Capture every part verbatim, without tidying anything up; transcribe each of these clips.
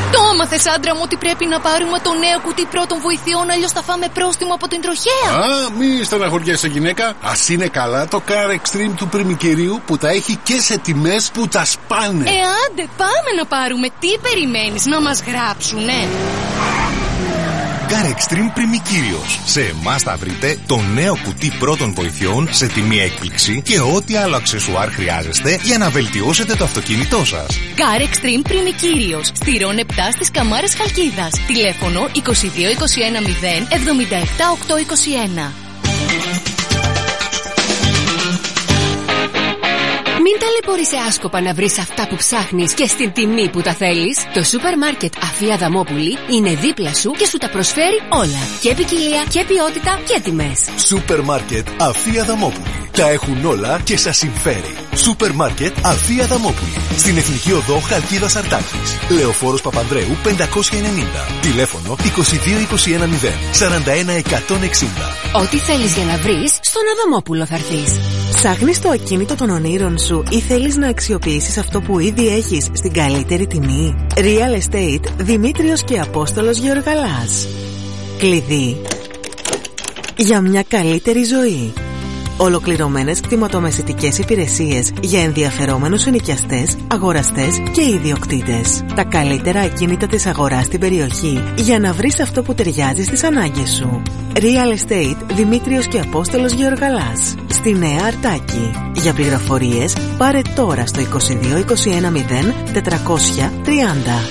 Το έμαθες, άντρα μου, ότι πρέπει να πάρουμε το νέο κουτί πρώτων βοηθειών, αλλιώς θα φάμε πρόστιμο από την τροχέα. Α, μη στεναχωριέσαι, γυναίκα. Ας είναι καλά το Car Extreme του πριμικερίου που τα έχει και σε τιμές που τα σπάνε. Ε, άντε, πάμε να πάρουμε. Τι περιμένεις, να μας γράψουνε? Car Extreme Πριμικύριος. Σε εμάς θα βρείτε το νέο κουτί πρώτων βοηθειών σε τιμή έκπληξη και ό,τι άλλο αξεσουάρ χρειάζεστε για να βελτιώσετε το αυτοκίνητό σας. Car Extreme Πριμικύριος. Στηρών επτά στις Καμάρες Χαλκίδας. Τηλέφωνο είκοσι δύο είκοσι ένα μηδέν εβδομήντα επτά οκτακόσια είκοσι ένα. Μην ταλαιπωρείσαι άσκοπα να βρεις αυτά που ψάχνεις και στην τιμή που τα θέλεις. Το σούπερ μάρκετ Αφία Αδαμόπουλη είναι δίπλα σου και σου τα προσφέρει όλα. Και ποικιλία και ποιότητα και τιμές. Σούπερ μάρκετ Αφία Αδαμόπουλη. Τα έχουν όλα και σας συμφέρει. Σούπερ μάρκετ Αφία Αδαμόπουλη. Στην Εθνική Οδό Χαλκίδας Αρτάκης. Λεωφόρος Παπανδρέου πεντακόσια ενενήντα. Τηλέφωνο είκοσι δύο είκοσι ένα μηδέν σαράντα ένα εκατόν εξήντα. Ό,τι θέλεις για να βρεις, στον Αδαμόπουλο θα έρθεις. Ψάχνεις το ακίνητο των ονείρων σου ή θέλεις να αξιοποιήσεις αυτό που ήδη έχεις στην καλύτερη τιμή? Real Estate Δημήτριος και Απόστολος Γεωργαλάς. Κλειδί για μια καλύτερη ζωή. Ολοκληρωμένες κτηματομεσητικές υπηρεσίες για ενδιαφερόμενους ενοικιαστές, αγοραστές και ιδιοκτήτες. Τα καλύτερα ακίνητα της αγοράς στην περιοχή για να βρεις αυτό που ταιριάζει στις ανάγκες σου. Real Estate Δημήτριος και Απόστολος Γεωργαλάς. Στη Νέα Αρτάκη. Για πληροφορίες πάρε τώρα στο είκοσι δύο είκοσι ένα μηδέν τετρακόσια τριάντα.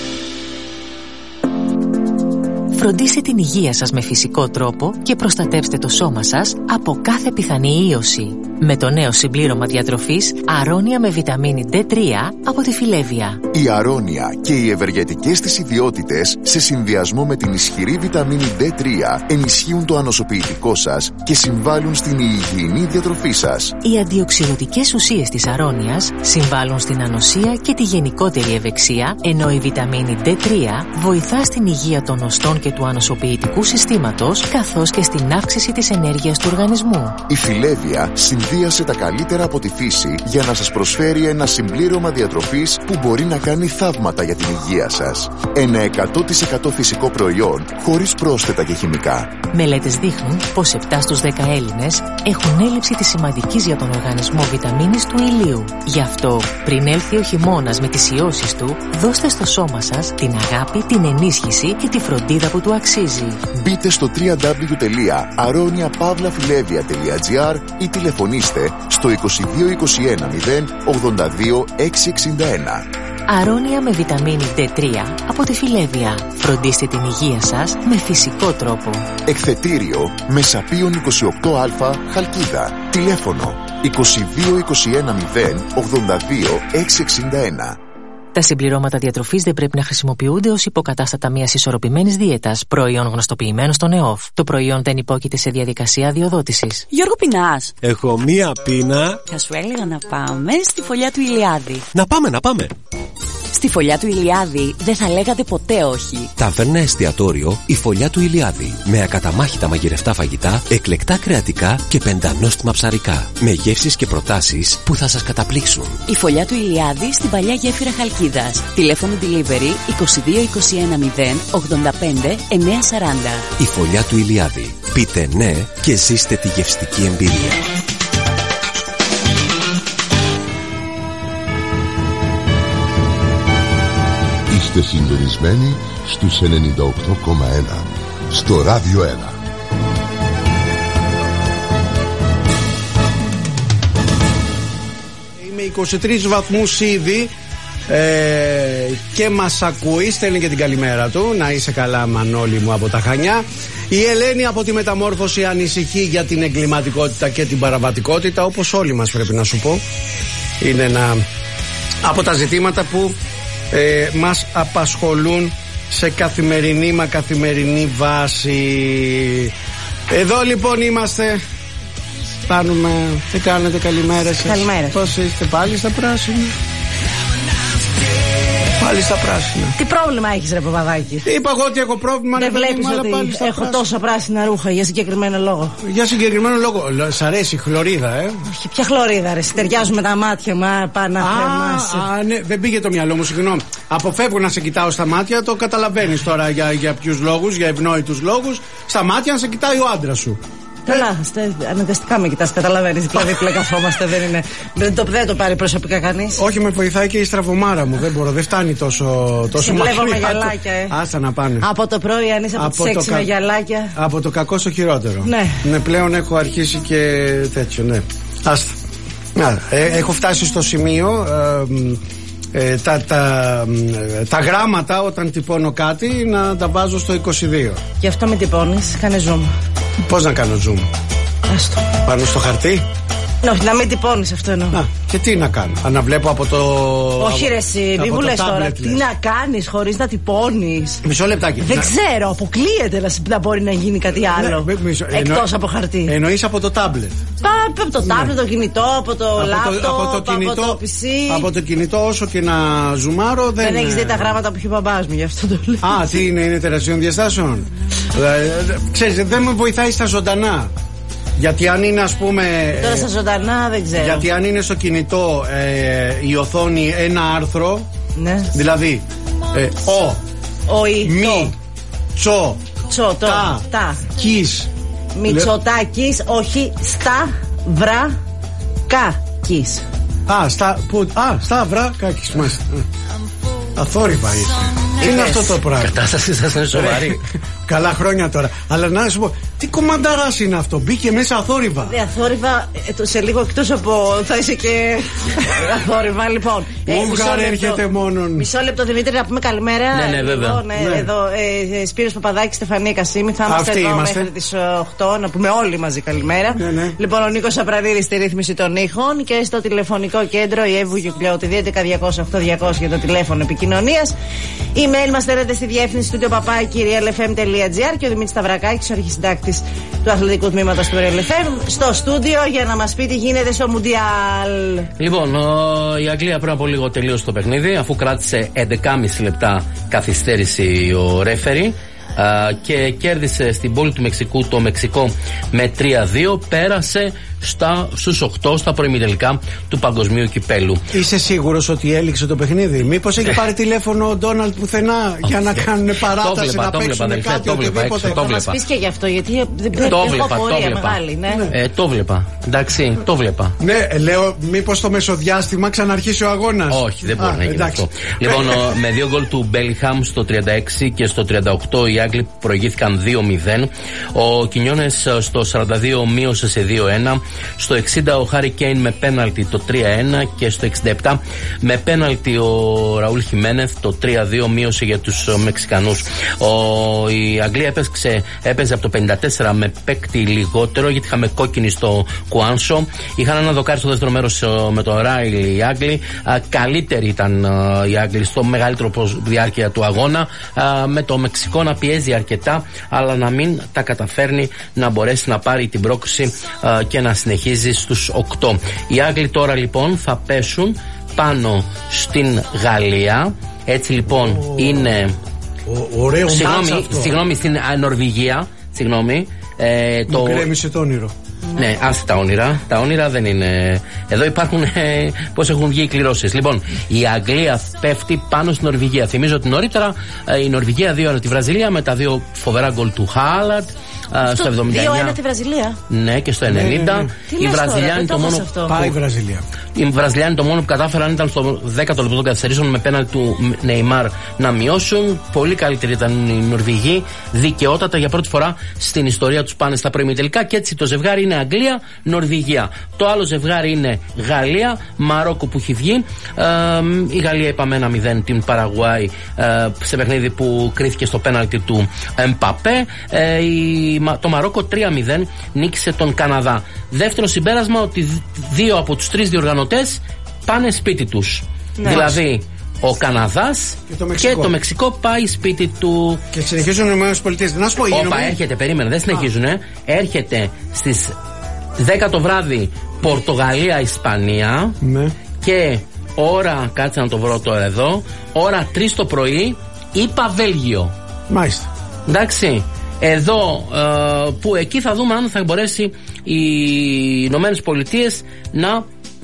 Φροντίστε την υγεία σας με φυσικό τρόπο και προστατεύστε το σώμα σας από κάθε πιθανή ίωση. Με το νέο συμπλήρωμα διατροφής Αρώνια με βιταμίνη ντι τρία από τη Φιλέβια. Η Αρώνια και οι ευεργετικές της ιδιότητες σε συνδυασμό με την ισχυρή βιταμίνη ντι τρία ενισχύουν το ανοσοποιητικό σας και συμβάλλουν στην υγιεινή διατροφή σας. Οι αντιοξυδοτικές ουσίες της Αρώνιας συμβάλλουν στην ανοσία και τη γενικότερη ευεξία, ενώ η βιταμίνη ντι τρία βοηθά στην υγεία των οστών και του ανοσοποιητικού συστήματος, καθώς και στην αύξηση της ενέργειας του οργανισμού. Η Φιλέβια συνδύασε τα καλύτερα από τη φύση για να σας προσφέρει ένα συμπλήρωμα διατροφής που μπορεί να κάνει θαύματα για την υγεία σας. Ένα εκατό τοις εκατό φυσικό προϊόν χωρίς πρόσθετα και χημικά. Μελέτες δείχνουν πως επτά στους δέκα Έλληνες έχουν έλλειψη της σημαντικής για τον οργανισμό βιταμίνης του ηλίου. Γι' αυτό, πριν έλθει ο χειμώνας με τις ιώσεις του, δώστε στο σώμα σας την αγάπη, την ενίσχυση και τη φροντίδα που του αξίζει. Μπείτε στο double-u double-u double-u τελεία aronia pavla filevia τελεία gr ή τηλεφωνήστε στο είκοσι δύο είκοσι ένα μηδέν ογδόντα δύο εξακόσια εξήντα ένα. Αρώνια με βιταμίνη ντι τρία από τη Φιλέβια. Φροντίστε την υγεία σας με φυσικό τρόπο. Εκθετήριο Μεσαπίων είκοσι οκτώ Α Χαλκίδα. Τηλέφωνο είκοσι δύο είκοσι ένα μηδέν ογδόντα δύο εξακόσια εξήντα ένα. Τα συμπληρώματα διατροφής δεν πρέπει να χρησιμοποιούνται ως υποκατάστατα μιας ισορροπημένης δίαιτας, προϊόν γνωστοποιημένο στον ΕΟΦ. Το προϊόν δεν υπόκειται σε διαδικασία αδειοδότησης. Γιώργο, πεινάς? Έχω μία πείνα. Θα σου έλεγα να πάμε στη φωλιά του Ηλιάδη. Να πάμε, να πάμε. Στη φωλιά του Ηλιάδη δεν θα λέγατε ποτέ όχι. Ταβέρνα εστιατόριο η Φωλιά του Ηλιάδη. Με ακαταμάχητα μαγειρευτά φαγητά, εκλεκτά κρεατικά και πεντανόστιμα ψαρικά. Με γεύσεις και προτάσεις που θα σας καταπλήξουν. Η Φωλιά του Ηλιάδη στην παλιά γέφυρα Χαλκίδας. Τηλέφωνο delivery είκοσι δύο είκοσι ένα μηδέν ογδόντα πέντε εννιακόσια σαράντα. Η Φωλιά του Ηλιάδη. Πείτε ναι και ζήστε τη γευστική εμπειρία. Είστε συντονισμένοι στους ενενήντα οκτώ κόμμα ένα στο Ράδιο ένα. Είμαι είκοσι τρεις βαθμούς ήδη ε, και μας ακούει, στέλνει και την καλημέρα του. Να είσαι καλά, Μανώλη μου, από τα Χανιά. Η Ελένη από τη Μεταμόρφωση ανησυχεί για την εγκληματικότητα και την παραβατικότητα, όπως όλοι μας, πρέπει να σου πω. Είναι ένα από τα ζητήματα που ε, μας απασχολούν σε καθημερινή μα καθημερινή βάση. Εδώ λοιπόν είμαστε. Φτάνουμε. Τι κάνετε, καλημέρα σας? Καλημέρα. Πώς είστε? Πάλι στα πράσινα? πάλι στα πράσινα. Τι πρόβλημα έχεις, ρε Παπαδάκη? Είπα εγώ ότι έχω πρόβλημα. Δεν βλέπεις ότι έχω πράσινα. Τόσα πράσινα ρούχα για συγκεκριμένο λόγο? Για συγκεκριμένο λόγο. Σ' αρέσει η χλωρίδα, ε? Ποια χλωρίδα, ρε? Ταιριάζουν με τα μάτια μου, πάνω να θερμάσει. Α, ναι, δεν πήγε το μυαλό μου, συγγνώμη. Αποφεύγω να σε κοιτάω στα μάτια, το καταλαβαίνεις τώρα για, για ποιους λόγους, για ευνόητους λόγους. Στα μάτια να σε κοιτάει ο άντρας σου. Καλά, αναγκαστικά με κοιτάς, καταλαβαίνεις. Δηλαδή δίπλα καθόμαστε, δεν είναι. Δεν το, δεν το πάρει προσωπικά κανείς. Όχι, με βοηθάει και η στραβωμάρα μου. Δεν μπορώ, δεν φτάνει τόσο, τόσο μακριά. Βλέπω με γυαλάκια, ε. Άστα να πάνε. Από το πρωί, αν είσαι από, από τις έξι κα... με γυαλάκια. Από το κακό στο χειρότερο. Ναι. Ναι, πλέον έχω αρχίσει και τέτοιο, ναι. Άστα. Να, ε, έχω φτάσει στο σημείο. Ε, ε, τα, τα, ε, τα γράμματα όταν τυπώνω κάτι να τα βάζω στο είκοσι δύο. Γι' αυτό με τυπώνεις, κάνε zoom. Πώς να κάνω zoom? Άστο. Πάνω στο χαρτί? Όχι, να μην τυπώνεις, αυτό εννοώ. Να, και τι να κάνω? Αν να βλέπω από το. Όχι, ρε, εσύ, μη μου λες τώρα. Λες. Τι να κάνεις χωρίς να τυπώνεις? Μισό λεπτάκι. Δεν να... ξέρω, αποκλείεται να, να μπορεί να γίνει κάτι άλλο. Ναι, μισό... Εκτός Εννο... από χαρτί. Εννοείς από το τάμπλετ? Από το τάμπλετ, ναι. Το κινητό, από το λάπτοπ, από, από, από το πι σι. Από το κινητό, όσο και να ζουμάρω, δεν. Δεν έχεις δει τα γράμματα που έχει ο μπαμπάς μου, γι' αυτό το λέω. Α, τι είναι, είναι τεραστίων διαστάσεων. Ξέρεις, δεν με βοηθάει στα ζωντανά. Γιατί αν είναι, ας πούμε. Τώρα στα ζωντανά δεν ξέρω. Γιατί αν είναι στο κινητό ε, η οθόνη ένα άρθρο. Ναι. Δηλαδή ε, ο, ο ή, μη, το. τσο, τσο, το, τα, τα. Κις. Μητσοτάκης, όχι στα βρά κάκης. Α, στα, που, α, στα βρά κάκης, μάλιστα. Αθόρυβα είσαι. Τι είναι αυτό το πράγμα? Η κατάσταση σας είναι σοβαρή. Καλά χρόνια τώρα. Αλλά να σου πω, τι κομμανταράς είναι αυτό? Μπήκε μέσα αθόρυβα. Ναι, αθόρυβα σε λίγο εκτός από. Θα είσαι και. Αθόρυβα, λοιπόν. Ούγγαρ έρχεται μόνον. Μισό λεπτό, Δημήτρη, να πούμε καλημέρα. Ναι, ναι, βέβαια. Λοιπόν, ναι. Εδώ, ε, Σπύρος Παπαδάκης, Στεφανία Κασίμη. Θα είμαστε Αυτοί εδώ είμαστε. μέχρι τις οκτώ. Να πούμε όλοι μαζί καλημέρα. Ναι, ναι. Λοιπόν, ο Νίκος Απραδίδης στη ρύθμιση των ήχων και στο τηλεφωνικό κέντρο η Εύου Γιουκλιώτη δύο ένα μηδέν διακόσια οκτώ διακόσια για το τηλέφωνο επικοινωνίας. Email μας στέλνετε στη διεύθυνση του παπάκι real f m dot g r και ο Δημήτρης Σταυρακάκης, ο αρχισυντάκτης του αθλητικού τμήματος του Real εφ εμ, στο στούντιο για να μας πει τι γίνεται στο Μουντιάλ. Λοιπόν, ο, η Αγγλία πριν από λίγο τελείωσε το παιχνίδι, αφού κράτησε έντεκα και μισό λεπτά καθυστέρηση ο ρέφερι. Uh, και κέρδισε στην πόλη του Μεξικού το Μεξικό με τρία δύο. Πέρασε στα, στους οκτώ στα προημιτελικά του παγκοσμίου κυπέλου. Είσαι σίγουρος ότι έληξε το παιχνίδι? Μήπως έχει πάρει τηλέφωνο ο Ντόναλντ πουθενά για να κάνουν παράταση, να παίξουν κάτι, οτιδήποτε? Το θα μας πεις και γι' αυτό, γιατί δεν το βλέπα, το βλέπα. Ναι. Ε, το βλέπα. Εντάξει, το βλέπα. Ναι, λέω, μήπως στο μεσοδιάστημα ξαναρχίσει ο αγώνας? Όχι, δεν μπορεί Α, να γίνει εντάξει. αυτό. Λοιπόν, με δύο γκολ του Μπέλιγχαμ στο τριάντα έξι και στο τριάντα οκτώ οι Άγγλοι προηγήθηκαν δύο μηδέν. Ο Κινιόνες στο σαράντα δύο μείωσε σε δύο ένα. Στο εξήντα ο Χάρι Κέιν με πέναλτι το τρία ένα και στο εξήντα επτά με πέναλτι ο Ραούλ Χιμένεθ το τρία δύο μείωσε για τους Μεξικανούς. Ο, η Αγγλία έπαιξε, έπαιζε από το πενήντα τέσσερα με παίκτη λιγότερο, γιατί είχαμε κόκκινη στο Κουάνσο. Είχαν ένα δοκάρι στο δεύτερο μέρος με τον Ράιλ οι Άγγλοι. Α, καλύτεροι ήταν α, οι Άγγλοι στο μεγαλύτερο διάρκεια του αγώνα, α, με το Μεξικό να πιέζει αρκετά αλλά να μην τα καταφέρνει να μπορέσει να πάρει την πρόκριση α, και να συνεχίζει στους οκτώ. Οι Άγγλοι τώρα λοιπόν θα πέσουν πάνω στην Γαλλία. Έτσι λοιπόν oh, είναι oh, ωραίο συγγνώμη, συγγνώμη στην Νορβηγία. Συγγνώμη. Ε, το... Μου κρέμισε το όνειρο. Ναι, άσε τα όνειρα. Τα όνειρα δεν είναι. Εδώ υπάρχουν ε, πώς έχουν βγει οι κληρώσεις. Λοιπόν, η Αγγλία πέφτει πάνω στην Νορβηγία. Θυμίζω ότι νωρίτερα ε, η Νορβηγία δύο ένα τη Βραζιλία με τα δύο φοβερά γκολ του Χάλαντ. Στο εβδομήντα εννιά. δύο ένα τη Βραζιλία. Ναι, και στο ενενήντα. Ναι, ναι, ναι. Οι Βραζιλιάνοι το μόνο. Πάει η Βραζιλία. Οι Βραζιλιάνοι το μόνο που κατάφεραν ήταν στο δέκατο λεπτό των καθυστερήσεων με πέναλτι του Νεϊμάρ να μειώσουν. Πολύ καλύτεροι ήταν οι Νορβηγοί. Δικαιότατα για πρώτη φορά στην ιστορία τους πάνε στα προημιτελικά. Και έτσι το ζευγάρι είναι Αγγλία-Νορβηγία. Το άλλο ζευγάρι είναι Γαλλία-Μαρόκο που έχει βγει. Ε, η Γαλλία είπαμε ένα μηδέν την Παραγουάη ε, σε παιχνίδι που κρίθηκε στο πέναλτι του Εμπαπέ. Ε, η Το Μαρόκο τρία μηδέν νίκησε τον Καναδά. Δεύτερο συμπέρασμα ότι δύο από τους τρεις διοργανωτές πάνε σπίτι τους. Ναι. Δηλαδή ο Καναδάς και το, και το Μεξικό πάει σπίτι του. Και συνεχίζουν οι Ηνωμένες Πολιτείες. Να σου πω, Όπα, έρχεται, περίμενε, δεν συνεχίζουν. Ε. Έρχεται στις δέκα το βράδυ Πορτογαλία-Ισπανία. Ναι. Και ώρα, κάτσε να το βρω τώρα εδώ, ώρα τρεις το πρωί, είπα Βέλγιο. Μάλιστα. Εντάξει. Εδώ ε, που εκεί θα δούμε αν θα μπορέσει οι Ηνωμένες Πολιτείες να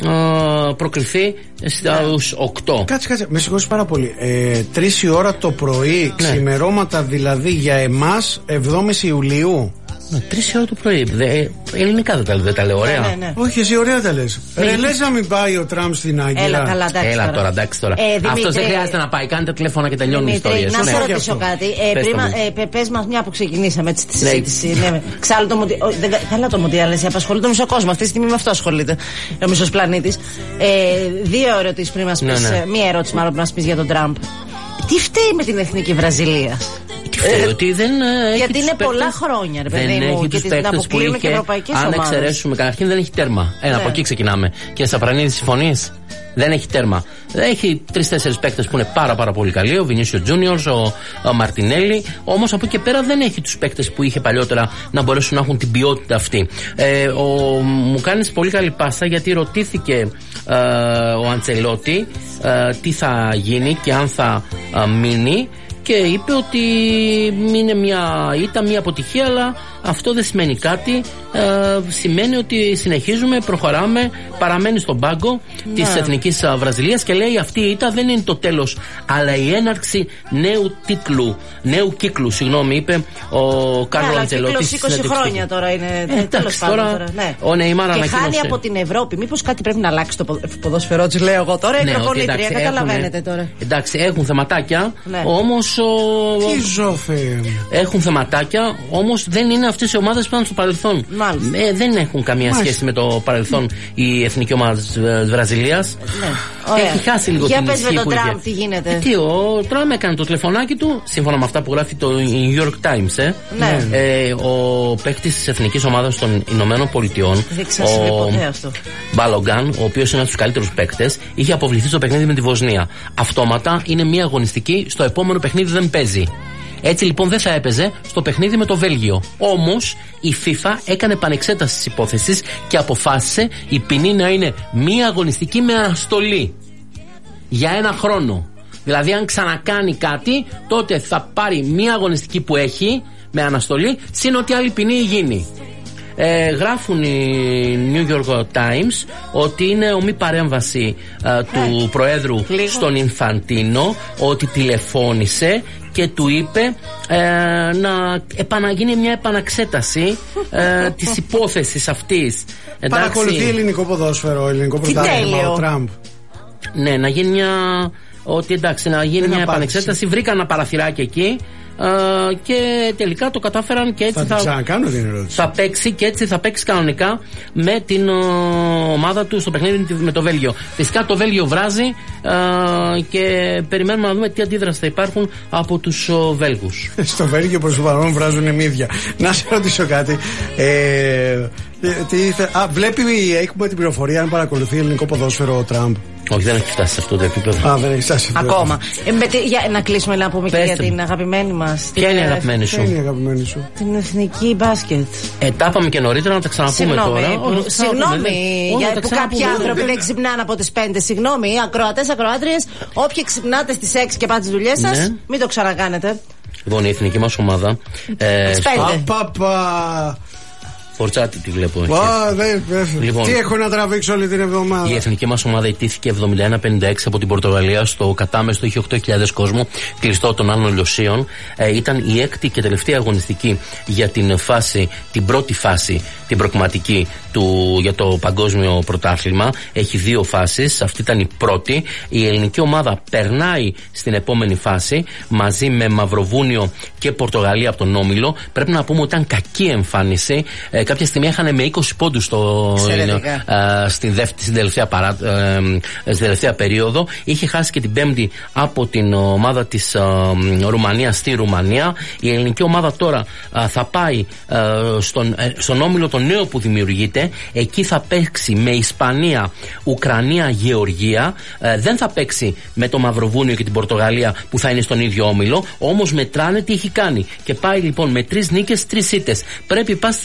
ε, προκριθεί στους οκτώ. Κάτσε, κάτσε, με συγχωρείς πάρα πολύ. Ε, τρεις η ώρα το πρωί, ναι. Ξημερώματα δηλαδή για εμάς, εβδόμη Ιουλίου. Τρεις η ώρα το πρωί. Δε, ελληνικά δεν τα, δεν τα λέω, ωραία. Ναι, ναι, ναι. Όχι, εσύ ωραία τα λες. Ναι. Ρε, λες να μην πάει ο Τραμπ στην Άγκυρα. Έλα, καλά, εντάξει. Έλα τώρα, εντάξει τώρα. Ε, αυτός δεν χρειάζεται να πάει. Κάντε τηλέφωνα και τελειώνουν οι ιστορίες. Να ναι. σε ρωτήσω κάτι. Ε, πες, ε, πες μας μια που ξεκινήσαμε έτσι τη συζήτηση. Ναι. Ναι. Ξάλλου το Μουντιάλ. Καλά το Μουντιάλ, εσύ απασχολείται ο μισό κόσμο. Αυτή τη στιγμή με αυτό ασχολείται. Ο μισός πλανήτης. Ε, δύο ερωτήσεις πριν μας πεις. Ναι, ναι. Μία ερώτηση μάλλον πριν μας πεις για τον Τραμπ. Τι φταίει με την εθνική Βραζιλία? Ε, ότι δεν γιατί είναι παίκτες, πολλά χρόνια, ρε παιδί μου, και την αποκλείουν και ευρωπαϊκές ομάδες. Αν εξαιρέσουμε, καταρχήν δεν έχει τέρμα. Ένα, ναι. Από εκεί ξεκινάμε. Και Σαπρανίδη, συμφωνείς? Δεν έχει τέρμα. Έχει τρεις-τέσσερις παίκτες που είναι πάρα πάρα πολύ καλοί. Ο Βινίσιο Τζούνιορ, ο, ο Μαρτινέλη. Όμως από εκεί και πέρα δεν έχει τους παίκτες που είχε παλιότερα να μπορέσουν να έχουν την ποιότητα αυτή. Ε, ο, μου κάνεις πολύ καλή πάσα γιατί ρωτήθηκε ε, ο Αντσελότη ε, τι θα γίνει και αν θα ε, μείνει. Και είπε ότι είναι μια ήττα, μια αποτυχία, αλλά αυτό δεν σημαίνει κάτι. Ε, σημαίνει ότι συνεχίζουμε, προχωράμε, παραμένει στον πάγκο, ναι, της Εθνικής Βραζιλίας και λέει αυτή η ήττα δεν είναι το τέλος, αλλά η έναρξη νέου τίτλου, νέου κύκλου, συγγνώμη, είπε ο Κάρλο Αντζελότη. Κύκλος είκοσι χρόνια τώρα είναι. Ε, τέλος πάντων. Τώρα, ναι. Ο Νεϊμάρ ανακοίνωσε. Και χάνει από την Ευρώπη. Μήπως κάτι πρέπει να αλλάξει το ποδόσφαιρό της, λέω εγώ τώρα. Είναι προπονήτρια, καταλαβαίνετε τώρα. Εντάξει, έχουν θεματάκια, ναι. Όμως. Ο... Τι ζώφε. Έχουν θεματάκια, όμως δεν είναι αυτές οι ομάδες που ήταν στο παρελθόν. Ε, δεν έχουν καμία Μάλιστα. σχέση με το παρελθόν η εθνική ομάδα της Βραζιλίας. Ναι. Έχει χάσει λίγο Για την πες ισχύ με τον που είχε. Τραμπ τι γίνεται. Ε, τι, ο Τραμπ έκανε το τηλεφωνάκι του, σύμφωνα με αυτά που γράφει το New York Times. Ε. Ναι. Ε, ο παίκτης της εθνικής ομάδας των Ηνωμένων Πολιτειών, ο Μπάλογκαν, ο οποίος είναι ένα από τους καλύτερους παίκτες, είχε αποβληθεί στο παιχνίδι με τη Βοσνία. Αυτόματα είναι μια αγωνιστική, στο επόμενο παιχνίδι δεν παίζει. Έτσι λοιπόν δεν θα έπαιζε στο παιχνίδι με το Βέλγιο. Όμως η FIFA έκανε επανεξέταση της υπόθεσης και αποφάσισε η ποινή να είναι μία αγωνιστική με αναστολή για ένα χρόνο. Δηλαδή αν ξανακάνει κάτι, τότε θα πάρει μία αγωνιστική που έχει με αναστολή, συν ότι άλλη ποινή γίνει. Ε, γράφουν οι New York Times ότι είναι ομή παρέμβαση ε, του Προέδρου Λίγο. στον Ινφαντίνο, ότι τηλεφώνησε και του είπε ε, να επαναγίνει μια επαναξέταση ε, της υπόθεσης αυτής. Εντάξει. Παρακολουθεί ελληνικό ποδόσφαιρο, ελληνικό πρωτάθλημα ο Τραμπ. Ναι, να γίνει μια, ότι εντάξει, να γίνει μια επανεξέταση. Βρήκαν ένα παραθυράκι εκεί. Uh, και τελικά το κατάφεραν και έτσι θα, θα, την ερώτηση. θα παίξει και έτσι θα παίξει κανονικά με την uh, ομάδα του στο παιχνίδι με το Βέλγιο. Φυσικά το Βέλγιο βράζει uh, και περιμένουμε να δούμε τι αντίδραση θα υπάρχουν από τους uh, Βέλγους. Στο Βέλγιο προς το παρόν βράζουν μύδια. Να σε ρωτήσω κάτι. Ε, τι, α, βλέπει, έχουμε την πληροφορία αν παρακολουθεί ελληνικό ποδόσφαιρο ο Τραμπ? Όχι, δεν έχει φτάσει σε αυτό το επίπεδο. Α, δεν έχει φτάσει. Ακόμα. Ε, με, για, να κλείσουμε να πούμε Πέστε. και για την αγαπημένη μας. Ποια είναι η αγαπημένη σου? Ποια είναι η αγαπημένη σου? Την εθνική μπάσκετ. Ε, τα είπαμε και νωρίτερα, να τα ξαναπούμε συγγνώμη, τώρα. Που, συγγνώμη για που κάποιοι άνθρωποι δεν ξυπνάνε από τις πέντε. Συγγνώμη, ακροατές, ακροάτριες, όποιοι ξυπνάτε στις έξι και πάτε στις δουλειές σας, ναι. μην το ξανακάνετε. Λοιπόν, η εθνική μας ομάδα. Ε, Φορτσάτη τη βλέπω. Wow, δε, δε. Λοιπόν, τι έχω να τραβήξω όλη την εβδομάδα. Η εθνική μας ομάδα ιτήθηκε εβδομήντα ένα πενήντα έξι από την Πορτογαλία στο κατάμεστο, είχε οκτώ χιλιάδες κόσμο, κλειστό των άλλων λιωσίων. Ε, ήταν η έκτη και τελευταία αγωνιστική για την φάση, την πρώτη φάση, την προκριματική του για το παγκόσμιο πρωτάθλημα. Έχει δύο φάσεις, αυτή ήταν η πρώτη. Η ελληνική ομάδα περνάει στην επόμενη φάση μαζί με Μαυροβούνιο και Πορτογαλία από τον Όμιλο. Πρέπει να πούμε ότι ήταν κακή εμφάνιση. Ε, κάποια στιγμή έχανε με είκοσι πόντους στο, ε, στην, δεύτερη, στην, τελευταία παρά, ε, στην τελευταία περίοδο. Είχε χάσει και την πέμπτη από την ομάδα της ε, Ρουμανίας στη Ρουμανία. Η ελληνική ομάδα τώρα ε, θα πάει ε, στον, ε, στον όμιλο τον νέο που δημιουργείται. Εκεί θα παίξει με Ισπανία, Ουκρανία, Γεωργία. Ε, δεν θα παίξει με το Μαυροβούνιο και την Πορτογαλία που θα είναι στον ίδιο όμιλο. Όμως μετράνε τι έχει κάνει. Και πάει λοιπόν με τρεις νίκες, τρεις ήττες. Πρέπει πάση θυσία να κάνει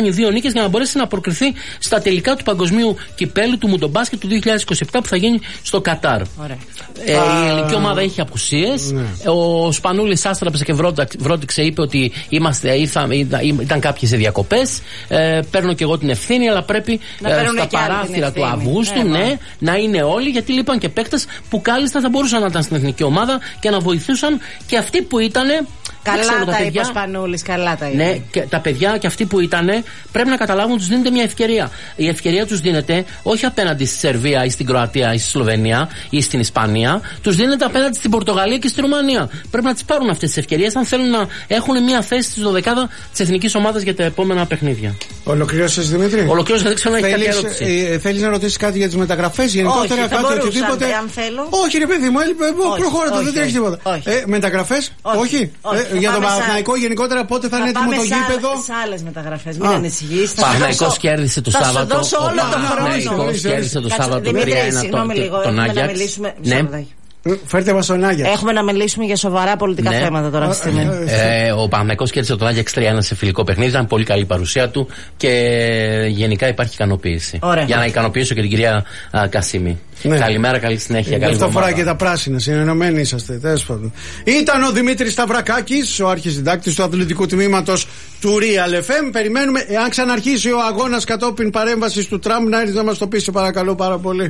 κάνει δύο νίκες για να μπορέσει να προκριθεί στα τελικά του παγκοσμίου κυπέλου του Μουντομπάσκετ του δύο χιλιάδες είκοσι επτά που θα γίνει στο Κατάρ. Ε, η ελληνική ομάδα έχει απουσίες. Ναι. Ο Σπανούλης άστραπε και βρόντιξε, είπε ότι είμαστε, ήρθα, ήταν κάποιοι σε διακοπές. Ε, παίρνω και εγώ την ευθύνη, αλλά πρέπει ε, στα παράθυρα του Αυγούστου ναι, ναι, να είναι όλοι, γιατί λείπαν και παίκτες που κάλλιστα θα μπορούσαν να ήταν στην εθνική ομάδα και να βοηθούσαν και αυτοί που ήταν. Καλά ξέρω, τα, τα είπε ο Σπανούλης, καλά τα είπε. Ναι, και τα παιδιά και αυτοί που ήταν πρέπει να καταλάβουν ότι τους δίνεται μια ευκαιρία. Η ευκαιρία τους δίνεται όχι απέναντι στη Σερβία ή στην Κροατία ή στη Σλοβενία ή στην Ισπανία, τους δίνεται απέναντι στην Πορτογαλία και στη Ρουμανία. Πρέπει να τις πάρουν αυτές τις ευκαιρίες αν θέλουν να έχουν μια θέση στη δωδεκάδα της εθνικής ομάδας για τα επόμενα παιχνίδια. Ολοκλήρωσες, Δημήτρη? Ολοκλήρωσες, δεν ξέρω να έχει κάποια ερώτηση. Ε, θέλεις να ρωτήσεις κάτι για τις μεταγραφές, γενικότερα όχι, κάτι οτιδήποτε? Αν θέλω. Όχι, ρε παιδί μου, προχώρα, δεν τρέχει τίποτα. Μεταγραφές, όχι. Για τον Παναθηναϊκό γενικότερα πότε θα είναι έτοιμο το γήπεδο? Σε άλλες μεταγραφές, μην ανησυχείς. Παναθηναϊκός κέρδισε το Σάββατο. Θα σου δώσω όλο τον χρόνο. Παναθηναϊκός κέρδισε το Σάββατο τρία ένα τον Άγιαξ. Φέρτε μας τον Άγιαξ. Έχουμε να μιλήσουμε για σοβαρά πολιτικά ναι. θέματα τώρα αυτή τη στιγμή. Ε, ο Παναθηναϊκός κέρδισε τον Άγιαξ τρία ένα σε φιλικό παιχνίδι. Ήταν πολύ καλή παρουσία του και γενικά υπάρχει ικανοποίηση. Ωραία. Για να ικανοποιήσω και την κυρία α, Κασίμη. Ναι. Καλημέρα, καλή συνέχεια. Καλή αυτό φορά και τα πράσινα. Συνενωμένοι είσαστε. Ήταν ο Δημήτρης Σταυρακάκης, ο αρχισυντάκτης του αθλητικού τμήματος του Real εφ εμ. Περιμένουμε, εάν ξαναρχίσει ο αγώνας κατόπιν παρέμβασης του Τραμπ, να έρθει να μας το πει, σε παρακαλώ πάρα πολύ.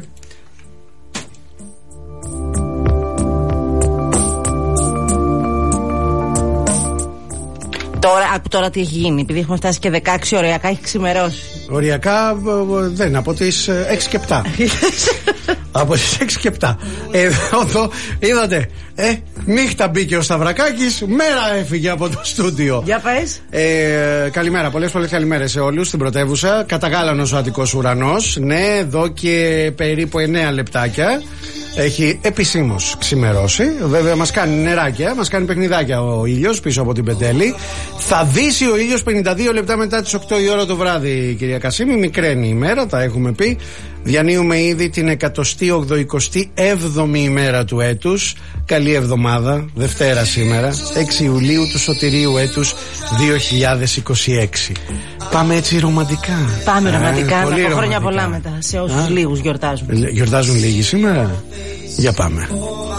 Τώρα, τώρα τι έχει γίνει, επειδή έχουμε φτάσει και δεκαέξι ωριακά, έχει ξημερώσει. Ωριακά δεν, από τις έξι και επτά. Από τις έξι και επτά. Εδώ, είδατε, ε, νύχτα μπήκε ο Σταυρακάκης, μέρα έφυγε από το στούντιο. Για πες. Ε, καλημέρα, πολλές πολλές καλημέρες σε όλους στην πρωτεύουσα. Καταγάλανος ο Αττικός ουρανός. Ναι, εδώ και περίπου εννέα λεπτάκια έχει επισήμως ξημερώσει. Βέβαια μας κάνει νεράκια, μας κάνει παιχνιδάκια ο ήλιος πίσω από την Πεντέλη. Θα δύσει ο ήλιος πενήντα δύο λεπτά μετά τις οκτώ η ώρα το βράδυ, κυρία Κασίμη. Μικραίνει η ημέρα, τα έχουμε πει. Διανύουμε ήδη την εκατοστή ογδοηκοστή έβδομη ημέρα του έτους. Καλή εβδομάδα, Δευτέρα σήμερα, έξι Ιουλίου του σωτηρίου έτους δύο χιλιάδες είκοσι έξι. Πάμε έτσι ρομαντικά. Πάμε ρομαντικά, να πω χρόνια πολλά μετά σε όσους λίγους γιορτάζουν. Γιορτάζουν λίγοι σήμερα. Για πάμε.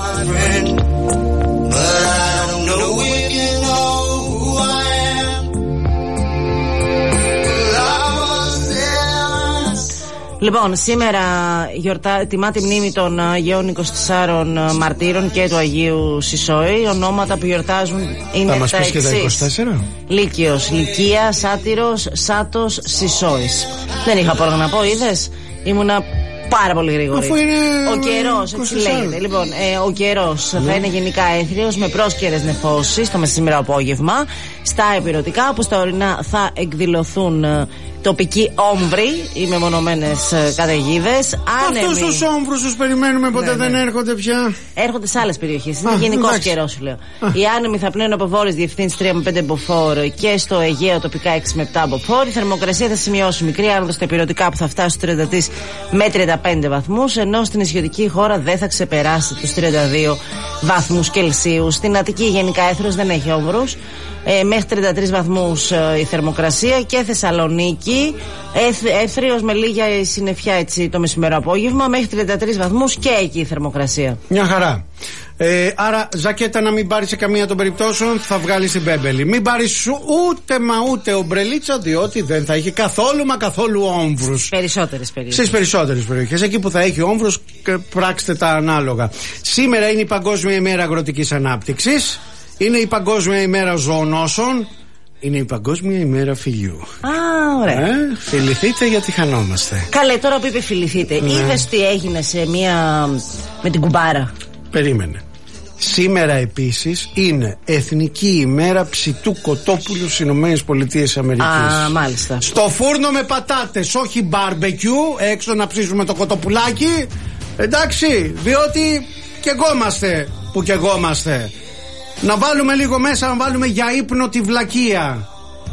Λοιπόν, σήμερα γιορτά, τιμά τη μνήμη των Αγίων είκοσι τεσσάρων μαρτύρων και του Αγίου Σισόη. Ονόματα που γιορτάζουν είναι θα μας τα πεις και τα είκοσι τέσσερα. Λύκειος, Λυκία, Σάτυρος, Σάτος, Σισόης. Δεν είχα πρόγραμμα να πω, είδες. Ήμουνα πάρα πολύ γρήγορη. Αφού είναι ο καιρός, έτσι λέγεται. Λοιπόν, ε, ο καιρός ναι. θα είναι γενικά έθριος με πρόσκαιρες νεφώσεις το μεσημερινό απόγευμα. Στα ηπειρωτικά, όπου στα ορεινά θα εκδηλωθούν ε, τοπικοί όμβροι ή μεμονωμένες ε, καταιγίδες. Αυτούς τους όμβρους τους περιμένουμε, ποτέ ναι, δεν ναι. έρχονται πια. Έρχονται σε άλλες περιοχές. Είναι γενικός καιρός, σου λέω. Α. Οι άνεμοι θα πνέουν από βόρειες διευθύνσεις τρία με πέντε μποφόρ και στο Αιγαίο τοπικά έξι με επτά μποφόρ. Η θερμοκρασία θα σημειώσει μικρή άνοδο στα ηπειρωτικά που θα φτάσει στους τριάντα τρεις με τριάντα πέντε βαθμούς, ενώ στην ισιωτική χώρα δεν θα ξεπεράσει τους τριάντα δύο βαθμούς Κελσίου. Στην Αττική γενικά έθρος δεν έχει όμβρους. Ε, μέχρι τριάντα τρεις βαθμούς ε, η θερμοκρασία, και Θεσσαλονίκη έθ, έθριος με λίγα συννεφιά έτσι το μεσημερινό απόγευμα, μέχρι τριάντα τρεις βαθμούς και εκεί η θερμοκρασία. Μια χαρά. Ε, άρα ζακέτα να μην πάρεις σε καμία των περιπτώσεων, θα βγάλεις την μπέμπελη. Μην πάρεις ούτε μα ούτε ομπρελίτσα, διότι δεν θα έχει καθόλου μα καθόλου όμβρους. Στις περισσότερες περιοχές. Στις περισσότερες περιοχές. Εκεί που θα έχει όμβρους, πράξτε τα ανάλογα. Σήμερα είναι η Παγκόσμια ημέρα αγροτικής ανάπτυξης. Είναι η Παγκόσμια ημέρα ζωονόσων. Είναι η Παγκόσμια ημέρα φιλιού. Α, ωραία. Ε, φιληθείτε γιατί χανόμαστε. Καλέ, τώρα που είπε φιληθείτε, ναι. είδες τι έγινε σε μία με την κουμπάρα? Περίμενε. Σήμερα επίσης είναι Εθνική ημέρα ψητού κοτόπουλου στις Ηνωμένες Πολιτείες Αμερικής. Α, μάλιστα. Στο φούρνο με πατάτες, όχι μπάρμπεκιου, έξω να ψήσουμε το κοτοπουλάκι. Εντάξει, διότι καιγόμαστε που καιγόμαστε. Να βάλουμε λίγο μέσα, να βάλουμε για ύπνο τη βλακεία.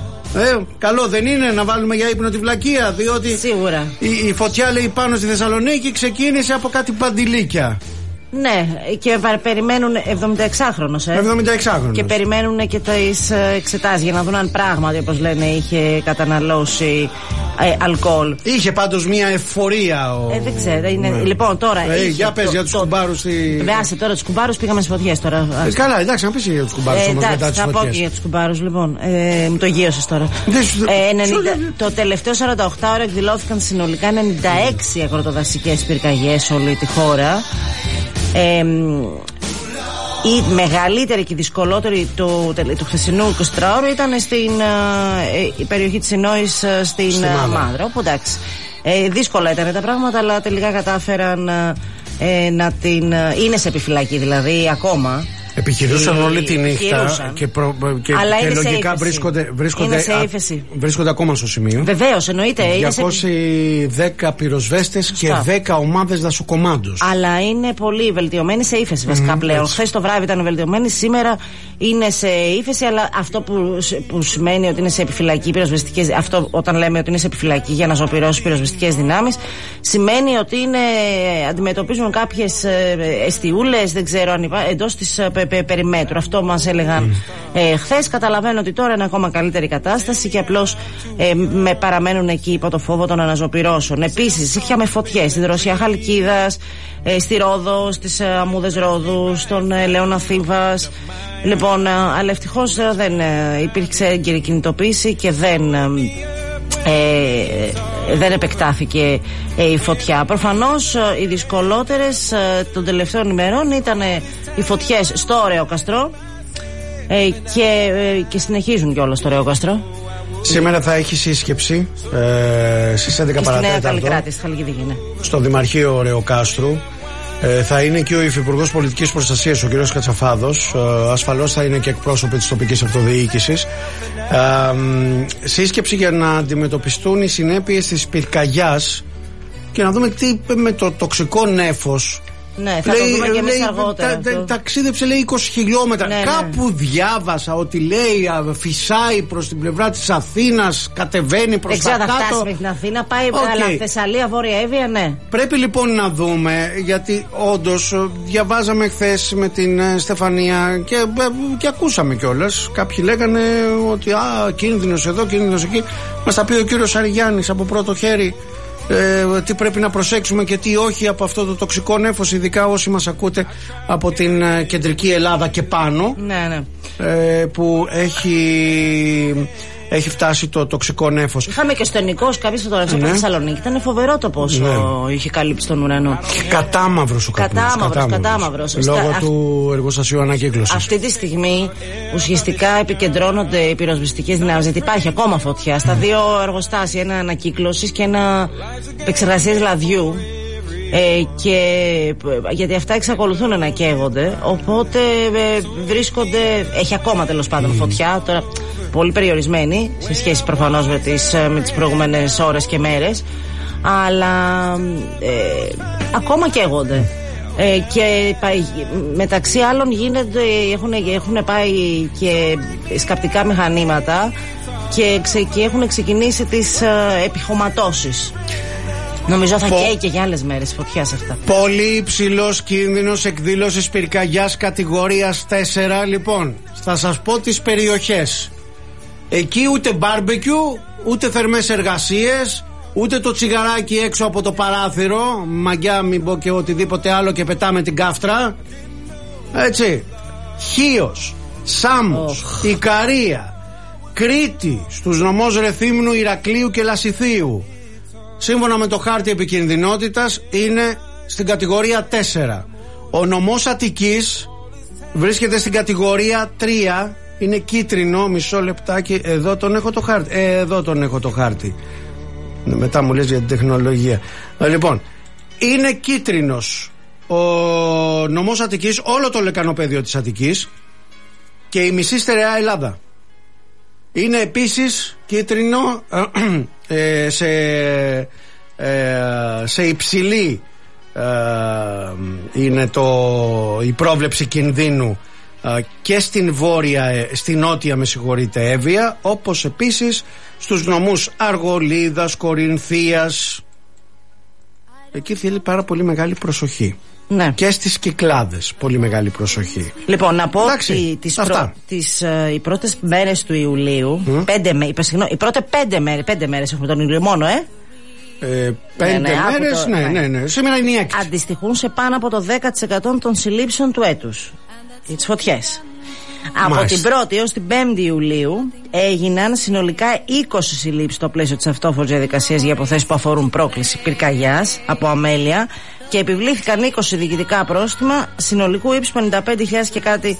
Ε, καλό δεν είναι να βάλουμε για ύπνο τη βλακεία, διότι σίγουρα η, η φωτιά, λέει, πάνω στη Θεσσαλονίκη ξεκίνησε από κάτι παντιλίκια. Ναι, και περιμένουν εβδομηνταεξάχρονος, ε. εβδομηνταεξάχρονος. Και περιμένουν και τις εξετάσεις για να δουν αν πράγματι, όπως λένε, είχε καταναλώσει ε, αλκοόλ. Είχε πάντως μια εφορία. Ο... Ε, δεν ξέρω. Είναι... Ναι. Λοιπόν, τώρα. Ε, είχε για πες το, για τους το... κουμπάρους. Στη... Βεάσε τώρα τους κουμπάρους, πήγαμε στις φωτιές τώρα. Ε, καλά, εντάξει, να πεις για τους κουμπάρους ε, όμως εντάξει, μετά τις θα φωτιές. πω και για τους κουμπάρους, λοιπόν. Ε, μου το γύρωσες τώρα. ε, ενενήντα... Το τελευταίο σαράντα οκτώ ώρα εκδηλώθηκαν συνολικά ενενήντα έξι αγροτοδασικές πυρκαγιές σε όλη τη χώρα. Ε, η μεγαλύτερη και δυσκολότερη του, του χθεσινού εικοσιτετράωρου ήταν στην ε, η περιοχή της Ενόης στην, στην Μάνδρα. Όπου εντάξει, ε, δύσκολα ήταν τα πράγματα, αλλά τελικά κατάφεραν ε, να την... είναι σε επιφυλακή δηλαδή ακόμα. Επιχειρούσαν όλη τη νύχτα και, προ, και, και λογικά βρίσκονται, βρίσκονται, α, βρίσκονται ακόμα στο σημείο. Βεβαίως, εννοείται. διακόσιοι δέκα πυροσβέστες και δέκα ομάδες δασοκομάντους. Αλλά είναι πολύ βελτιωμένοι σε ύφεση βασικά mm, πλέον. Χθες το βράδυ ήταν βελτιωμένοι, σήμερα είναι σε ύφεση, αλλά αυτό που, που σημαίνει ότι είναι σε επιφυλακή πυροσβεστικές, αυτό όταν λέμε ότι είναι σε επιφυλακή για να ζωπηρώσει πυροσβεστικές δυνάμεις, σημαίνει ότι είναι, αντιμετωπίζουν κάποιες εστιούλες, δεν ξέρω αν υπάρχει, εντός της περιμέτρου. Αυτό μας έλεγαν mm. ε, χθες. Καταλαβαίνω ότι τώρα είναι ακόμα καλύτερη κατάσταση και απλώς ε, με παραμένουν εκεί υπό το φόβο των αναζωπυρώσεων. Επίσης, είχαμε φωτιές στη Δροσιά Χαλκίδας, ε, στη Ρόδο, στις ε, Αμμούδες Ρόδου, στον ε, Λέωνα Θήβας. Λοιπόν, ε, αλλά ευτυχώς ε, δεν ε, υπήρξε έγκαιρη κινητοποίηση και δεν. Ε, Ε, δεν επεκτάθηκε ε, η φωτιά. Προφανώς ε, οι δυσκολότερες ε, των τελευταίων ημερών ήταν ε, οι φωτιές στο Ρεοκαστρό ε, και, ε, και συνεχίζουν κιόλας στο Ρεοκαστρό. Σήμερα θα έχει σύσκεψη ε, στις έντεκα παρατέταρτο στο Δημαρχείο Ρεοκάστρου. Ε, θα είναι και ο Υφυπουργός Πολιτικής Προστασίας, ο κ. Κατσαφάδος. Ε, ασφαλώς θα είναι και εκπρόσωποι της τοπικής αυτοδιοίκησης. Ε, σύσκεψη για να αντιμετωπιστούν οι συνέπειες της πυρκαγιάς και να δούμε τι με το τοξικό νέφος. Ναι, θα λέει, το δούμε και εμείς αργότερα. Τα, τα, ταξίδεψε λέει είκοσι χιλιόμετρα. Ναι, Κάπου ναι. διάβασα ότι λέει φυσάει προς την πλευρά της Αθήνας, κατεβαίνει προς τα κάτω. Δεν ξέρω, θα φτάσει μέχρι την Αθήνα, πάει okay. αλλά Θεσσαλία, Βόρεια Εύβοια, ναι. Πρέπει λοιπόν να δούμε, γιατί όντως διαβάζαμε χθες με την Στεφανία και, και ακούσαμε κιόλας. Κάποιοι λέγανε ότι α, κίνδυνος εδώ, κίνδυνος εκεί. Μας τα πει ο κύριος Αριγιάννης από πρώτο χέρι. Ε, τι πρέπει να προσέξουμε και τι όχι από αυτό το τοξικό νέφος, ειδικά όσοι μας ακούτε από την ε, κεντρική Ελλάδα και πάνω, ναι, ναι. Ε, που έχει, έχει φτάσει το τοξικό νέφος. Είχαμε και στο Νικός κάποιες φωτογραφίες από ναι. τη Θεσσαλονίκη. Ήταν φοβερό το πόσο ναι. είχε καλύψει τον ουρανό. Κατάμαυρος ο καπνός. Κατάμαυρος, κατάμαυρος. Λόγω Στα, του εργοστασίου ανακύκλωσης. Αυτή τη στιγμή ουσιαστικά επικεντρώνονται οι πυροσβεστικές δυνάμεις, γιατί υπάρχει ακόμα φωτιά στα δύο εργοστάσια, ένα ανακύκλωσης και ένα επεξεργασίας λαδιού. Ε, και γιατί αυτά εξακολουθούν να καίγονται, οπότε ε, βρίσκονται, έχει ακόμα τέλος πάντων mm. φωτιά, τώρα πολύ περιορισμένη σε σχέση προφανώς με τις, με τις προηγούμενες ώρες και μέρες, αλλά ε, ακόμα καίγονται. Ε, και μεταξύ άλλων γίνεται, έχουν, έχουν πάει και σκαπτικά μηχανήματα και, ξε, και έχουν ξεκινήσει τις ε, επιχωματώσεις. Νομίζω θα Πο... καίει και για άλλες μέρες φωτιάς αυτά. Πολύ υψηλός κίνδυνος εκδήλωσης πυρκαγιάς κατηγορίας τέσσερα. Λοιπόν, θα σας πω τις περιοχές. Εκεί ούτε μπάρμπεκιου, ούτε θερμές εργασίες, ούτε το τσιγαράκι έξω από το παράθυρο. Μαγιά, μην πω και οτιδήποτε άλλο και πετάμε την κάφτρα. Έτσι. Χίος, Σάμος, oh. Ικαρία, Κρήτη, στους νομούς Ρεθύμνου, Ηρακλείου και Λασιθίου. Σύμφωνα με το χάρτη επικινδυνότητας είναι στην κατηγορία τέσσερα. Ο νομός Αττικής βρίσκεται στην κατηγορία τρία. Είναι κίτρινο, μισό λεπτάκι. Εδώ τον έχω το χάρτη. Ε, εδώ τον έχω το χάρτη. Μετά μου λες για την τεχνολογία. Ε, λοιπόν, είναι κίτρινος ο νομός Αττικής, όλο το λεκανοπέδιο της Αττικής και η μισή στερεά Ελλάδα. Είναι επίσης κίτρινο ε, σε, ε, σε υψηλή ε, είναι το, η πρόβλεψη κινδύνου ε, και στην βόρεια, στην νότια με συγχωρείτε Εύβοια, όπως επίσης στους νομούς Αργολίδας, Κορινθίας. Εκεί θέλει πάρα πολύ μεγάλη προσοχή. Ναι. Και στις Κυκλάδες. Πολύ μεγάλη προσοχή. Λοιπόν, να πω Εντάξει, ότι τις προ... τις, uh, οι πρώτες μέρες του Ιουλίου, mm. πέντε, με... είπα, συγγνώμη, οι πρώτες πέντε μέρες, πέντε μέρες έχουμε τον Ιουλίο μόνο, ε. Ε, πέντε ναι, ναι, μέρες, το... ναι, ναι, ναι. Σήμερα είναι η έκτη. Αντιστοιχούν σε πάνω από το δέκα τοις εκατό των συλλήψεων του έτους. Για τις φωτιές. Μάλιστα. Από την πρώτη έως την πέμπτη Ιουλίου έγιναν συνολικά είκοσι συλλήψεις στο πλαίσιο της αυτόφορης διαδικασίας για υποθέσεις που αφορούν πρόκληση πυρκαγιάς από αμέλεια και επιβλήθηκαν είκοσι διοικητικά πρόστιμα συνολικού ύψους πενήντα πέντε χιλιάδες και κάτι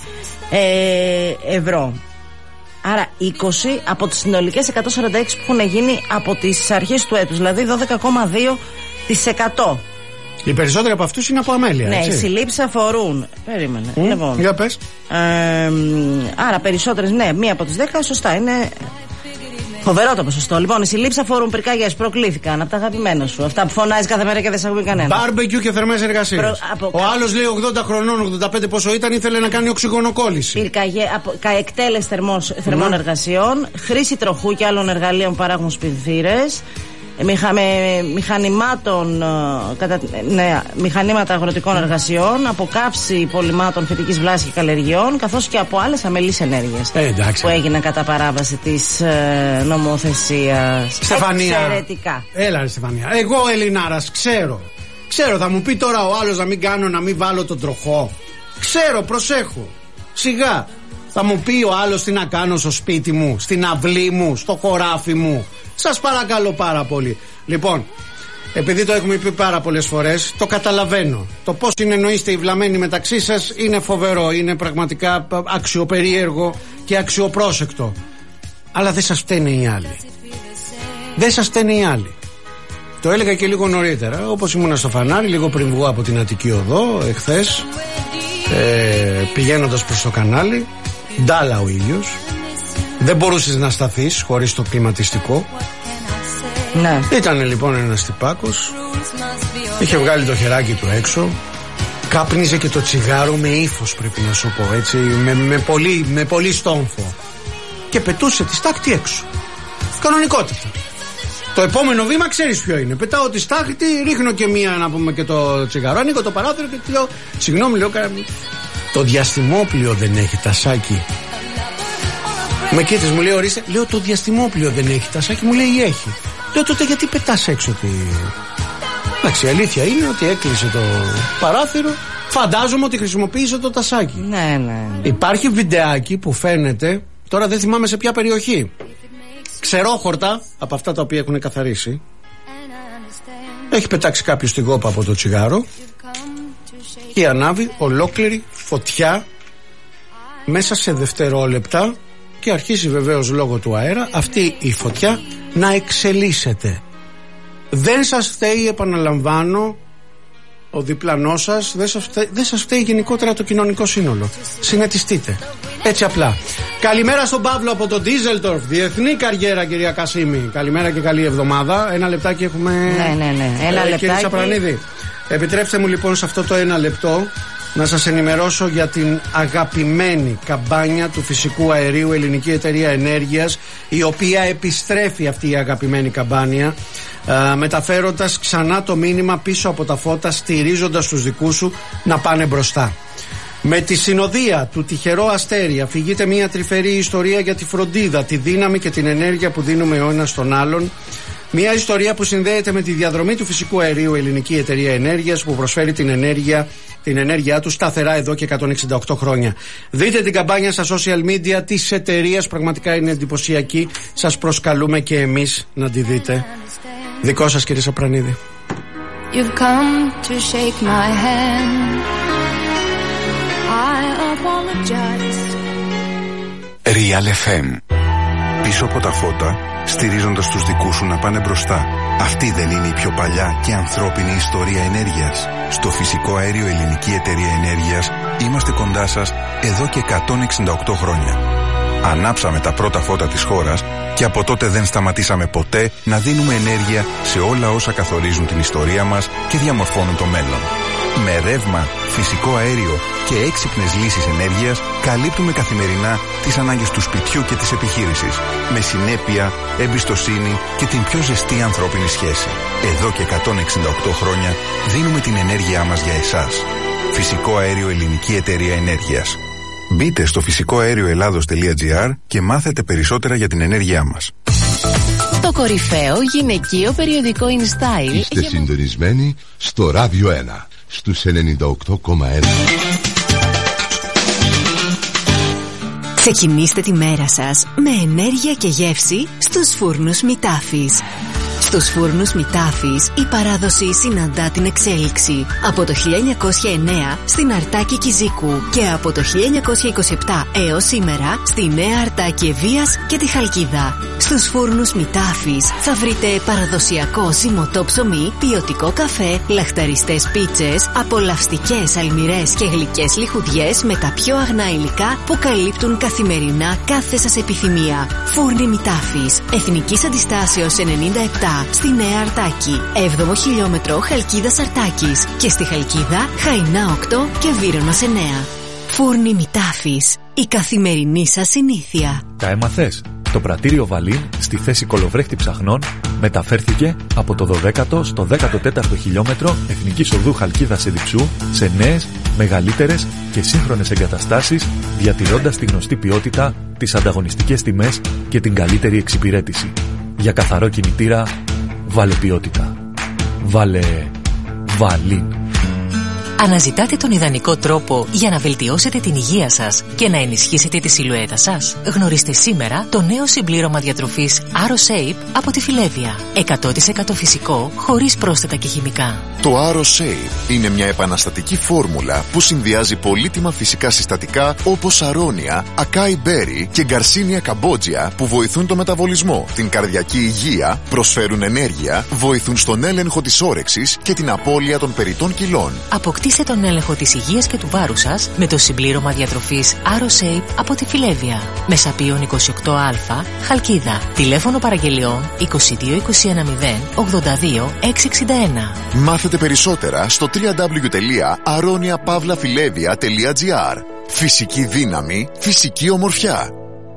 ε, ευρώ. Άρα είκοσι από τις συνολικές εκατόν σαράντα έξι που έχουν γίνει από τις αρχές του έτους, δηλαδή δώδεκα κόμμα δύο τοις εκατό. Οι περισσότεροι από αυτούς είναι από αμέλεια. Ναι, έτσι. οι συλλήψεις αφορούν. Περίμενε. Mm, λοιπόν. Για πες. Ε, άρα περισσότερες, ναι, μία από τις δέκα, σωστά, είναι. Φοβερό το ποσοστό. Λοιπόν, οι συλλήψεις αφορούν πυρκαγιές, προκλήθηκαν από τα αγαπημένα σου. Αυτά που φωνάζει κάθε μέρα και δεν σε ακούει κανένα. Μπάρμπεκιου και θερμές εργασίες. Προ... Από... Ο άλλος λέει ογδόντα χρονών, ογδόντα πέντε πόσο ήταν, ήθελε να κάνει οξυγονοκόλληση. Πυρκαγιέ, απο... εκτέλεση θερμών mm. εργασιών, χρήση τροχού και άλλων εργαλείων που παράγουν σπινθήρες. Μηχα, με, μηχανημάτων, κατα, ναι, μηχανήματα αγροτικών εργασιών, από καύση πολυμάτων φυτικής βλάσης και καλλιεργειών, καθώς και από άλλες αμελείς ενέργειες ε, που έγιναν κατά παράβαση της ε, νομοθεσίας. Στεφανία. Εξαιρετικά. Έλα ρε Στεφανία. Εγώ Ελληνάρας ξέρω. Ξέρω, θα μου πει τώρα ο άλλος να μην κάνω, να μην βάλω τον τροχό. Ξέρω, προσέχω. Σιγά. Θα μου πει ο άλλος τι να κάνω στο σπίτι μου, στην αυλή μου, στο χωράφι μου. Σας παρακαλώ πάρα πολύ. Λοιπόν, επειδή το έχουμε πει πάρα πολλές φορές, το καταλαβαίνω. Το πώς συνεννοείστε οι βλαμμένοι μεταξύ σας είναι φοβερό, είναι πραγματικά αξιοπερίεργο και αξιοπρόσεκτο. Αλλά δεν σας φταίνε οι άλλοι. Δεν σας φταίνε οι άλλοι. Το έλεγα και λίγο νωρίτερα, όπως ήμουνα στο φανάρι, λίγο πριν βγω από την Αττική Οδό, εχθές, ε, πηγαίνοντας προς το κανάλι, ντάλα ο ήλιος. Δεν μπορούσες να σταθείς χωρίς το κλιματιστικό. Ναι. Ήτανε λοιπόν ένας τυπάκος, είχε βγάλει το χεράκι του έξω, κάπνιζε και το τσιγάρο με ύφος, πρέπει να σου πω έτσι, με, με, πολύ, με πολύ στόμφο, και πετούσε τη στάχτη έξω. Κανονικότητα. Το επόμενο βήμα ξέρεις ποιο είναι. Πετάω τη στάχτη, ρίχνω και μία, να πούμε, και το τσιγάρο, ανοίγω το παράθυρο και λέω, συγγνώμη, λέω, το διαστημόπλιο δεν έχει τασάκι? Με κοίτας, μου λέει, ορίστε. Λέω, το διαστημόπλιο δεν έχει τασάκι? Μου λέει, έχει. Λέω, τότε γιατί πετάς έξω τη... Εντάξει, η αλήθεια είναι ότι έκλεισε το παράθυρο. Φαντάζομαι ότι χρησιμοποίησε το τασάκι. Ναι, ναι. Υπάρχει βιντεάκι που φαίνεται, τώρα δεν θυμάμαι σε ποια περιοχή, ξερόχορτα από αυτά τα οποία έχουν καθαρίσει. Έχει πετάξει κάποιος τη γόπα από το τσιγάρο και ανάβει ολόκληρη φωτιά μέσα σε δευτερόλεπτα. Και αρχίζει βεβαίως λόγω του αέρα αυτή η φωτιά να εξελίσσεται. Δεν σας φταίει, επαναλαμβάνω, ο διπλανός σας, δεν σας φταίει, δεν σας φταίει γενικότερα το κοινωνικό σύνολο. Συνετιστείτε. Έτσι απλά. Καλημέρα στον Παύλο από το Ντίζελντορφ. Διεθνή καριέρα, κυρία Κασίμη. Καλημέρα και καλή εβδομάδα. Ένα λεπτάκι έχουμε. Ναι, ναι, ναι. Ένα ε, λεπτάκι. Κύριε Σαπρανίδη, επιτρέψτε μου λοιπόν σε αυτό το ένα λεπτό να σας ενημερώσω για την αγαπημένη καμπάνια του φυσικού αερίου Ελληνική Εταιρεία Ενέργειας, η οποία επιστρέφει αυτή η αγαπημένη καμπάνια, α, μεταφέροντας ξανά το μήνυμα πίσω από τα φώτα, στηρίζοντας τους δικούς σου να πάνε μπροστά. Με τη συνοδεία του τυχερό αστέρι αφηγείται μια τρυφερή ιστορία για τη φροντίδα, τη δύναμη και την ενέργεια που δίνουμε ο ένας στον άλλον. Μια ιστορία που συνδέεται με τη διαδρομή του φυσικού αερίου Ελληνική Εταιρεία Ενέργειας, που προσφέρει την ενέργεια, την ενέργειά του σταθερά εδώ και εκατόν εξήντα οκτώ χρόνια. Δείτε την καμπάνια στα social media της εταιρείας, πραγματικά είναι εντυπωσιακή. Σας προσκαλούμε και εμείς να τη δείτε. Δικό σας, κύριε Σαπρανίδη. You've come to shake my hand. I apologize. Real εφ εμ. Πίσω από τα φώτα, στηρίζοντας τους δικούς σου να πάνε μπροστά. Αυτή δεν είναι η πιο παλιά και ανθρώπινη ιστορία ενέργειας? Στο φυσικό αέριο Ελληνική Εταιρεία Ενέργειας είμαστε κοντά σας εδώ και εκατόν εξήντα οκτώ χρόνια. Ανάψαμε τα πρώτα φώτα της χώρας και από τότε δεν σταματήσαμε ποτέ να δίνουμε ενέργεια σε όλα όσα καθορίζουν την ιστορία μας και διαμορφώνουν το μέλλον. Με ρεύμα, φυσικό αέριο και έξυπνες λύσεις ενέργειας καλύπτουμε καθημερινά τις ανάγκες του σπιτιού και της επιχείρησης. Με συνέπεια, εμπιστοσύνη και την πιο ζεστή ανθρώπινη σχέση. Εδώ και εκατόν εξήντα οκτώ χρόνια δίνουμε την ενέργειά μας για εσάς. Φυσικό αέριο Ελληνική Εταιρεία Ενέργειας. Μπείτε στο φυσικό αέριο ελλάδος τελεία τζι άρ και μάθετε περισσότερα για την ενέργειά μας. Το κορυφαίο γυναικείο περιοδικό InStyle. Είστε για... συντονισμένοι στο Ράδιο ένα, στους ενενήντα οκτώ κόμμα ένα. Ξεκινήστε τη μέρα σας με ενέργεια και γεύση στους φούρνους Μητάφης. Στους φούρνους Μητάφης η παράδοση συναντά την εξέλιξη. Από το χίλια εννιακόσια εννέα στην Αρτάκη Κιζίκου και από το χίλια εννιακόσια είκοσι επτά έως σήμερα στη Νέα Αρτάκη Ευβοίας και τη Χαλκίδα. Στους φούρνους Μητάφης θα βρείτε παραδοσιακό ζυμωτό ψωμί, ποιοτικό καφέ, λαχταριστές πίτσες, απολαυστικές αλμυρές και γλυκές λιχουδιές με τα πιο αγνά υλικά που καλύπτουν καθημερινά κάθε σας επιθυμία. Φούρνοι Μητάφης, Εθνικής Αντιστάσεως ενενήντα επτά στη Νέα Αρτάκη, έβδομο χιλιόμετρο Χαλκίδας Αρτάκης και στη Χαλκίδα Χαϊνά οκτώ και Βύρωνας εννέα. Φούρνοι Μητάφης, η καθημερινή σας συνήθεια. Τα έμαθες? Το πρατήριο Βαλίν στη θέση κολοβρέχτη ψαχνών μεταφέρθηκε από το δωδέκατο στο δέκατο τέταρτο χιλιόμετρο Εθνικής Οδού Χαλκίδας Εδιψού σε νέες, μεγαλύτερες και σύγχρονες εγκαταστάσεις, διατηρώντας τη γνωστή ποιότητα, τις ανταγωνιστικές τιμές και την καλύτερη εξυπηρέτηση. Για καθαρό κινητήρα, βάλε ποιότητα. Βάλε Βαλίν. Αναζητάτε τον ιδανικό τρόπο για να βελτιώσετε την υγεία σας και να ενισχύσετε τη σιλουέτα σας? Γνωρίστε σήμερα το νέο συμπλήρωμα διατροφής AroShape από τη Φιλέβια. εκατό τοις εκατό φυσικό, χωρίς πρόσθετα και χημικά. Το AroShape είναι μια επαναστατική φόρμουλα που συνδυάζει πολύτιμα φυσικά συστατικά όπως αρώνια, ακάι μπέρι και γκαρσίνια καμπότζια που βοηθούν το μεταβολισμό, την καρδιακή υγεία, προσφέρουν ενέργεια, βοηθούν στον έλεγχο της όρεξης και την απώλεια των περιττών κιλών. Αποκτήστε τον έλεγχο της υγείας και του βάρους σας με το συμπλήρωμα διατροφής AroShape από τη Φιλέβια. Μεσαπίων είκοσι οκτώ α, Χαλκίδα. Τηλέφωνο παραγγελιών είκοσι δύο είκοσι ένα μηδέν ογδόντα δύο εξακόσια εξήντα ένα. Μάθετε περισσότερα στο double-u double-u double-u τελεία aronia pavla filevia τελεία τζι άρ. Φυσική δύναμη, φυσική ομορφιά.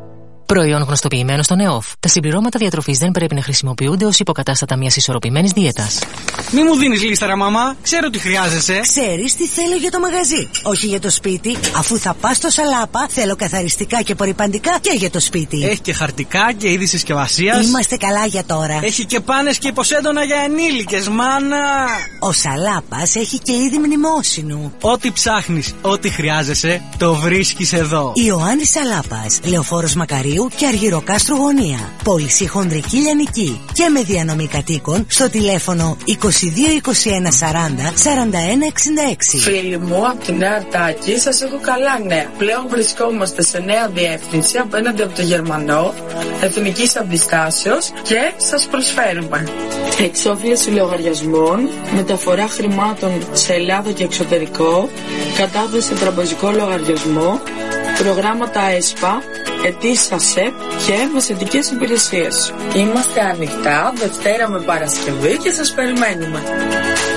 Προϊόν γνωστοποιημένο στον ΕΟΦ. Τα συμπληρώματα διατροφής δεν πρέπει να χρησιμοποιούνται ως υποκατάστατα μιας ισορροπημένης δίαιτας. Μη μου δίνεις λίσταρα, μαμά. Ξέρω τι χρειάζεσαι. Ξέρεις τι θέλω για το μαγαζί. Όχι για το σπίτι. Αφού θα πας στο Σαλάπα, θέλω καθαριστικά και απορρυπαντικά και για το σπίτι. Έχει και χαρτικά και είδη συσκευασίας. Είμαστε καλά για τώρα. Έχει και πάνες και υποσέντονα για ενήλικες, μάνα. Ο Σαλάπας έχει και είδη μνημόσυνου. Ό,τι ψάχνεις, ό,τι χρειάζεσαι, το βρίσκεις εδώ. Ιωάννης Σαλάπας, Λεωφόρος Μακαρίου και Αργυροκάστρου Γωνία. Πώληση χονδρική λιανική και με διανομή κατοίκων στο τηλέφωνο είκοσι δύο είκοσι ένα σαράντα σαράντα ένα εξήντα έξι. Φίλοι μου από τη Νέα Αρτάκη, σας έχω καλά νέα. Πλέον βρισκόμαστε σε νέα διεύθυνση απέναντι από το Γερμανό, Εθνικής Αντιστάσεως και σας προσφέρουμε εξόφληση λογαριασμών, μεταφορά χρημάτων σε Ελλάδα και εξωτερικό, κατάθεση σε τραπεζικό λογαριασμό, προγράμματα ΕΣΠΑ, ετήσια ΑΣΕΠ και μεσαιτικές υπηρεσίες. Είμαστε ανοιχτά Δευτέρα με Παρασκευή και σας περιμένουμε.